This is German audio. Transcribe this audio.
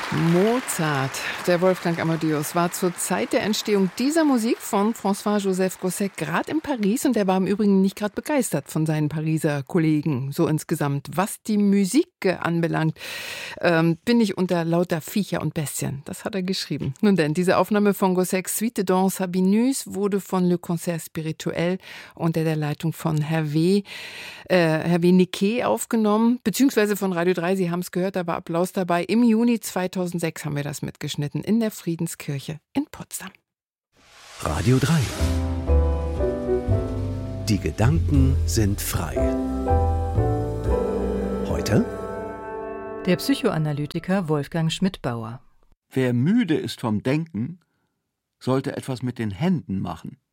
Mozart, der Wolfgang Amadeus, war zur Zeit der Entstehung dieser Musik von François-Joseph Gossec gerade in Paris und der war im Übrigen nicht gerade begeistert von seinen Pariser Kollegen, so insgesamt. Was die Musik anbelangt, bin ich unter lauter Viecher und Bestien. Das hat er geschrieben. Nun denn, diese Aufnahme von Gossecs Suite de Danse Sabineuse wurde von Le Concert Spirituel unter der Leitung von Hervé Niquet aufgenommen, beziehungsweise von Radio 3, Sie haben es gehört, da war Applaus dabei. Im Juni 2006 haben wir das mitgeschnitten in der Friedenskirche in Potsdam. Radio 3. Die Gedanken sind frei. Heute der Psychoanalytiker Wolfgang Schmidbauer. Wer müde ist vom Denken, sollte etwas mit den Händen machen.